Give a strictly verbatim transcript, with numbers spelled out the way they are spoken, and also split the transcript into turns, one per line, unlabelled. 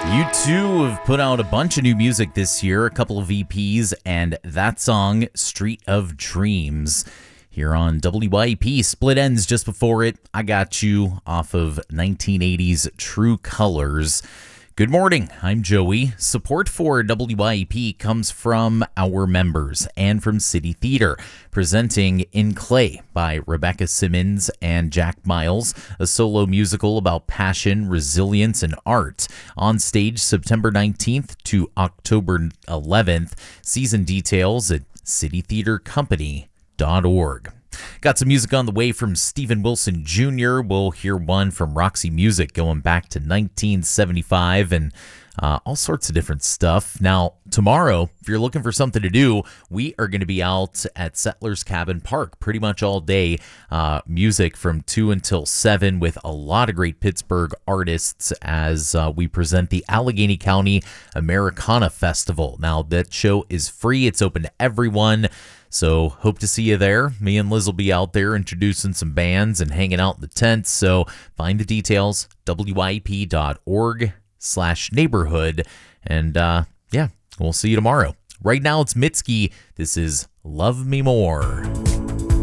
U two have put out a bunch of new music this year, a couple of E Ps, and that song, Street of Dreams, here on W Y E P. Split Ends just before it. I Got You off of nineteen eighties True Colors. Good morning, I'm Joey. Support for W Y E P comes from our members and from City Theater, presenting In Clay by Rebecca Simmons and Jack Miles, a solo musical about passion, resilience, and art. On stage September nineteenth to October eleventh. Season details at city theater company dot org. Got some music on the way from Steven Wilson Junior We'll hear one from Roxy Music going back to nineteen seventy-five and uh, all sorts of different stuff. Now, tomorrow, if you're looking for something to do, we are going to be out at Settlers Cabin Park pretty much all day. Uh, music from two until seven with a lot of great Pittsburgh artists as uh, we present the Allegheny County Americana Festival. Now, that show is free. It's open to everyone. So hope to see you there. Me and Liz will be out there introducing some bands and hanging out in the tents. So find the details, W Y E P dot org slash neighborhood. And uh, yeah, we'll see you tomorrow. Right now it's Mitski. This is Love Me More.